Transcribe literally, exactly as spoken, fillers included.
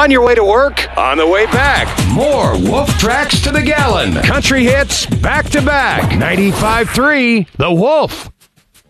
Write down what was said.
On your way to work, on the way back. More Wolf Tracks to the Gallon. Country hits back to back. ninety-five point three The Wolf.